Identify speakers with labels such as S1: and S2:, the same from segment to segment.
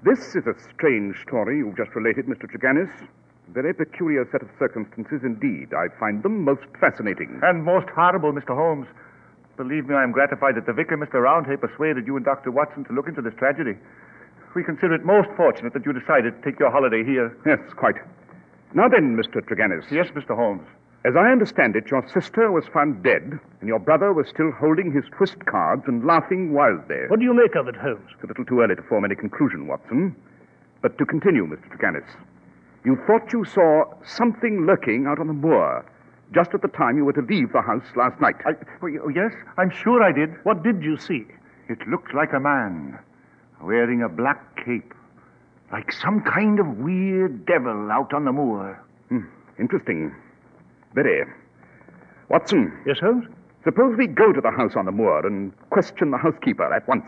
S1: This is a strange story you've just related, Mr. Tregennis. Very peculiar set of circumstances indeed. I find them most fascinating.
S2: And most horrible, Mr. Holmes. Believe me, I am gratified that the vicar, Mr. Roundhay, persuaded you and Dr. Watson to look into this tragedy. We consider it most fortunate that you decided to take your holiday here.
S1: Yes, quite. Now then, Mr. Tregennis.
S2: Yes, Mr. Holmes.
S1: As I understand it, your sister was found dead, and your brother was still holding his twist cards and laughing wildly.
S3: What do you make of it, Holmes?
S1: It's a little too early to form any conclusion, Watson. But to continue, Mr. Tregennis, you thought you saw something lurking out on the moor just at the time you were to leave the house last night.
S2: Yes, I'm sure I did.
S3: What did you see?
S2: It looked like a man wearing a black cape, like some kind of weird devil out on the moor.
S1: Interesting. Very. Watson.
S3: Yes, Holmes?
S1: Suppose we go to the house on the moor and question the housekeeper at once.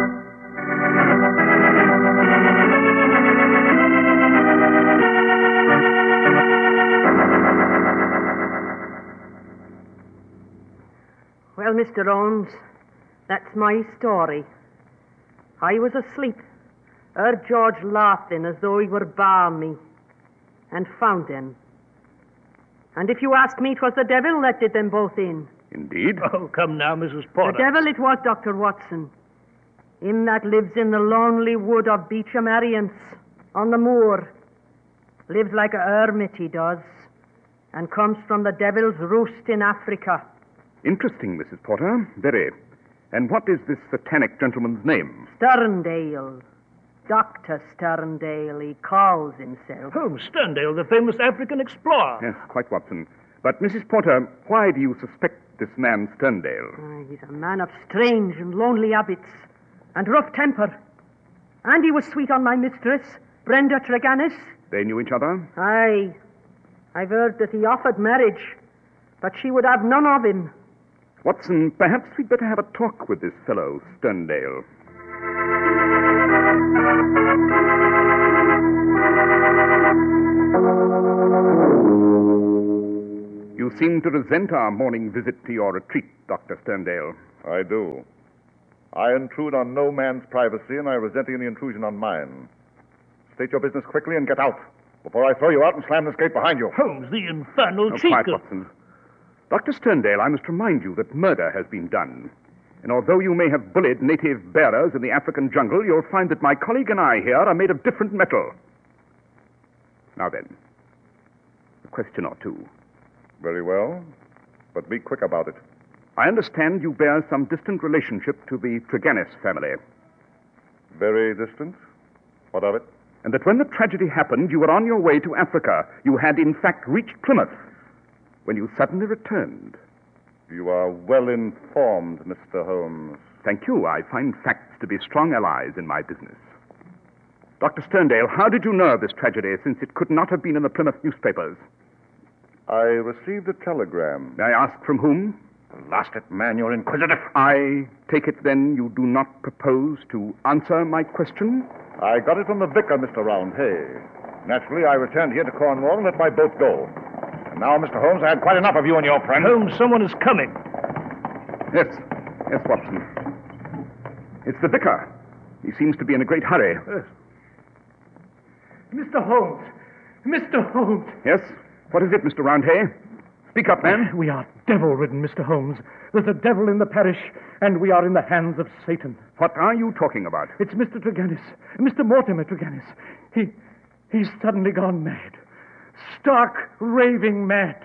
S4: Well, Mr. Holmes, that's my story. I was asleep. Heard George laughing as though he were barring me. And found him. And if you ask me, 'twas the devil that did them both in.
S1: Indeed?
S3: Oh, come now, Mrs. Porter.
S4: The devil it was, Dr. Watson. Him that lives in the lonely wood of Beecham Arians, on the moor. Lives like a hermit, he does. And comes from the devil's roost in Africa.
S1: Interesting, Mrs. Porter. Very. And what is this satanic gentleman's name?
S4: Sterndale. Dr. Sterndale, he calls himself.
S3: Holmes, Sterndale, the famous African explorer.
S1: Yes, quite, Watson. But, Mrs. Porter, why do you suspect this man Sterndale?
S4: He's a man of strange and lonely habits and rough temper. And he was sweet on my mistress, Brenda Tregennis.
S1: They knew each other?
S4: Aye. I've heard that he offered marriage, but she would have none of him.
S1: Watson, perhaps we'd better have a talk with this fellow, Sterndale. You seem to resent our morning visit to your retreat, Dr. Sterndale.
S5: I do. I intrude on no man's privacy, and I resent any intrusion on mine. State your business quickly and get out before I throw you out and slam this gate behind you.
S3: Holmes, the infernal cheat.
S1: Quiet, Watson. Dr. Sterndale, I must remind you that murder has been done. And although you may have bullied native bearers in the African jungle, you'll find that my colleague and I here are made of different metal. Now then, a question or two.
S5: Very well, but be quick about it.
S1: I understand you bear some distant relationship to the Tregennis family.
S5: Very distant? What of it?
S1: And that when the tragedy happened, you were on your way to Africa. You had, in fact, reached Plymouth when you suddenly returned.
S5: You are well informed, Mr. Holmes.
S1: Thank you. I find facts to be strong allies in my business. Dr. Sterndale, how did you know of this tragedy, since it could not have been in the Plymouth newspapers?
S5: I received a telegram.
S1: May I ask from whom?
S2: Lost it, man. You're inquisitive.
S1: I take it, then, you do not propose to answer my question?
S5: I got it from the vicar, Mr. Roundhay. Naturally, I returned here to Cornwall and let my boat go. And now, Mr. Holmes, I had quite enough of you and your friend.
S3: Holmes, someone is coming.
S1: Yes, Watson. It's the vicar. He seems to be in a great hurry.
S3: Mr. Holmes. Mr. Holmes.
S1: Yes? What is it, Mr. Roundhay? Speak up, man.
S3: We are devil-ridden, Mr. Holmes. There's a devil in the parish, and we are in the hands of Satan.
S1: What are you talking about?
S3: It's Mr. Tregennis, Mr. Mortimer Tregennis. He's suddenly gone mad. Stark, raving mad.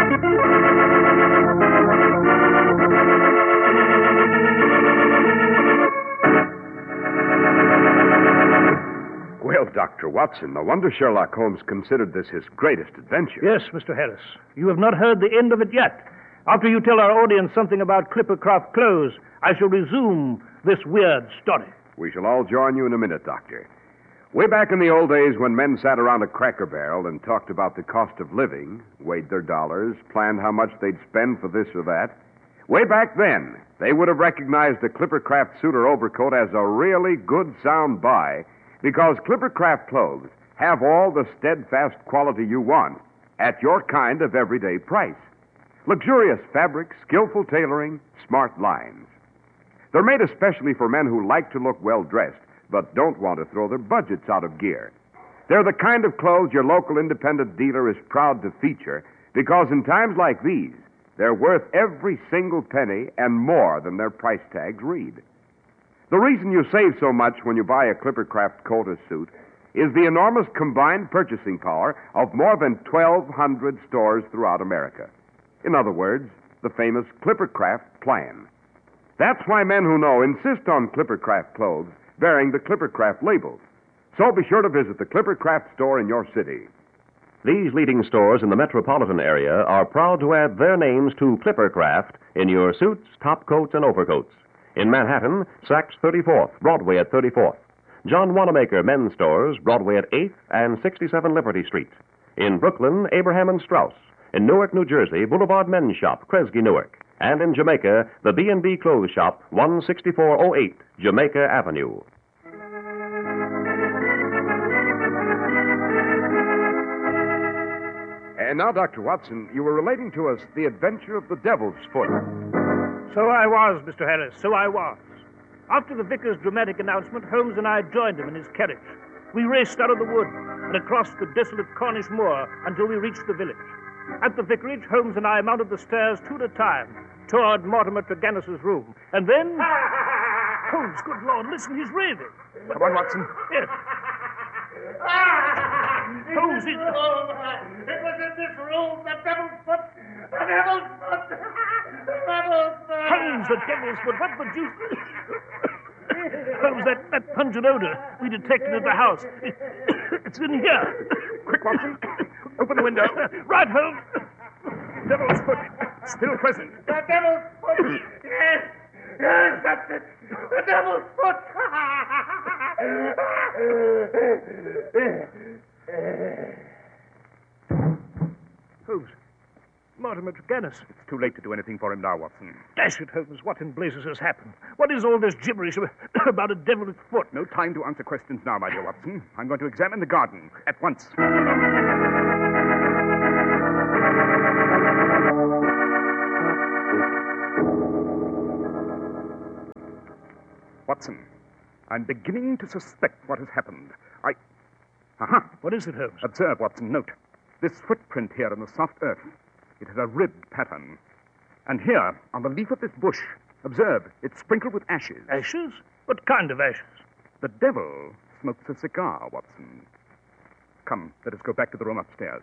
S6: Well, Dr. Watson, no wonder Sherlock Holmes considered this his greatest adventure.
S3: Yes, Mr. Harris. You have not heard the end of it yet. After you tell our audience something about Clippercroft Close, I shall resume this weird story.
S6: We shall all join you in a minute, Doctor. Way back in the old days when men sat around a Cracker Barrel and talked about the cost of living, weighed their dollars, planned how much they'd spend for this or that, way back then, they would have recognized a Clippercraft suit or overcoat as a really good sound buy, because Clippercraft clothes have all the steadfast quality you want at your kind of everyday price. Luxurious fabrics, skillful tailoring, smart lines. They're made especially for men who like to look well-dressed, but don't want to throw their budgets out of gear. They're the kind of clothes your local independent dealer is proud to feature because in times like these, they're worth every single penny and more than their price tags read. The reason you save so much when you buy a Clippercraft coat or suit is the enormous combined purchasing power of more than 1,200 stores throughout America. In other words, the famous Clippercraft plan. That's why men who know insist on Clippercraft clothes bearing the Clippercraft labels. So be sure to visit the Clippercraft store in your city.
S7: These leading stores in the metropolitan area are proud to add their names to Clippercraft in your suits, topcoats, and overcoats. In Manhattan, Saks 34th, Broadway at 34th. John Wanamaker Men's Stores, Broadway at 8th and 67 Liberty Street. In Brooklyn, Abraham and Strauss. In Newark, New Jersey, Boulevard Men's Shop, Kresge, Newark. And in Jamaica, the B&B Clothes Shop, 16408 Jamaica Avenue.
S6: And now, Dr. Watson, you were relating to us the adventure of the Devil's Foot.
S3: So I was, Mr. Harris, so I was. After the vicar's dramatic announcement, Holmes and I joined him in his carriage. We raced out of the wood and across the desolate Cornish moor until we reached the village. At the vicarage, Holmes and I mounted the stairs two at a time toward Mortimer Tregennis's room. And then... Holmes, good Lord, listen, he's raving.
S1: Come on, Watson.
S3: Yes. Holmes,
S8: It was in this room, the devil's foot. The devil's foot. The devil's foot.
S3: Holmes, the devil's foot. What the deuce... Holmes, that pungent odor we detected at the house. It's in here.
S1: Quick, Watson. Open the window.
S3: Right, Holmes.
S1: Devil's foot. Still present.
S8: The devil's foot. Yes. Yes, that's it. The devil's foot.
S3: Holmes. Mortimer Tregennis.
S1: It's too late to do anything for him now, Watson.
S3: Dash it, Holmes. What in blazes has happened? What is all this gibberish about a devil's foot?
S1: No time to answer questions now, my dear Watson. I'm going to examine the garden at once. Watson, I'm beginning to suspect what has happened. Aha!
S3: What is it, Holmes?
S1: Observe, Watson, note. This footprint here in the soft earth, it has a ribbed pattern. And here, on the leaf of this bush, observe, it's sprinkled with ashes.
S3: Ashes? What kind of ashes?
S1: The devil smokes a cigar, Watson. Come, let us go back to the room upstairs.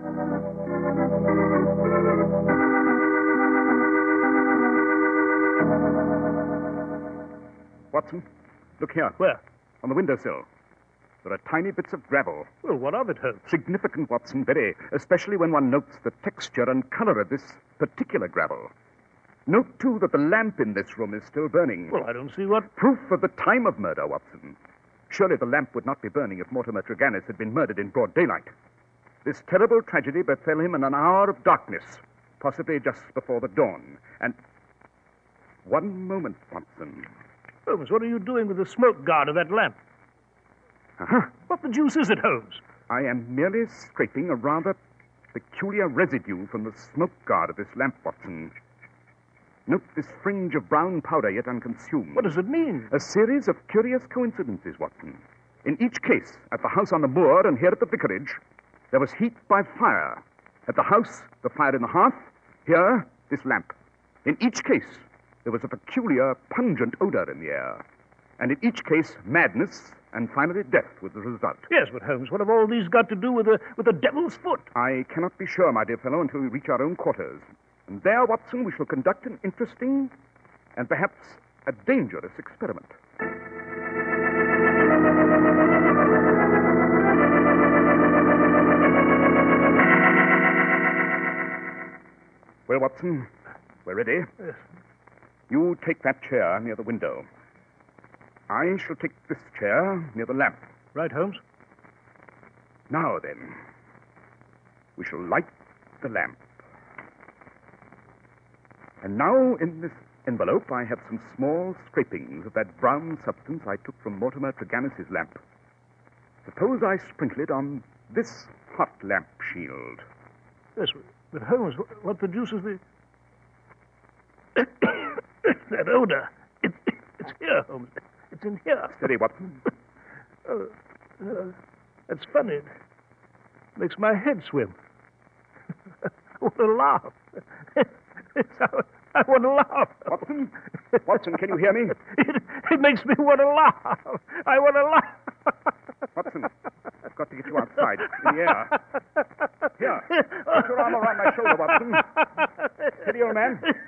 S1: Watson, look here.
S3: Where?
S1: On the windowsill. There are tiny bits of gravel.
S3: Well, what of it, Holmes?
S1: Significant, Watson, very, especially when one notes the texture and color of this particular gravel. Note, too, that the lamp in this room is still burning.
S3: Well, I don't see what...
S1: Proof of the time of murder, Watson. Surely the lamp would not be burning if Mortimer Tregennis had been murdered in broad daylight. This terrible tragedy befell him in an hour of darkness, possibly just before the dawn. And... One moment, Watson.
S3: Holmes, what are you doing with the smoke guard of that lamp?
S1: Uh-huh.
S3: What the deuce is it, Holmes?
S1: I am merely scraping a rather peculiar residue from the smoke guard of this lamp, Watson. Note this fringe of brown powder yet unconsumed.
S3: What does it mean?
S1: A series of curious coincidences, Watson. In each case, at the house on the moor and here at the vicarage, there was heat by fire. At the house, the fire in the hearth. Here, this lamp. In each case, there was a peculiar, pungent odor in the air. And in each case, madness, and finally death was the result.
S3: Yes, but Holmes, what have all these got to do with the devil's foot?
S1: I cannot be sure, my dear fellow, until we reach our own quarters. And there, Watson, we shall conduct an interesting and perhaps a dangerous experiment. Well, Watson, we're ready.
S3: Yes.
S1: You take that chair near the window. I shall take this chair near the lamp.
S3: Right, Holmes?
S1: Now, then, we shall light the lamp. And now, in this envelope, I have some small scrapings of that brown substance I took from Mortimer Tregennis's lamp. Suppose I sprinkle it on this hot lamp shield.
S3: Yes, but Holmes, what the deuce is the... that odor. It's here, Holmes. It's in here.
S1: Steady, Watson.
S3: That's funny. It makes my head swim. I want to laugh. I want to laugh.
S1: Watson? Watson, can you hear me?
S3: It makes me want to laugh. I want to laugh.
S1: Watson, I've got to get you outside, in the air. Here, put your arm around my shoulder, Watson. Steady, old man.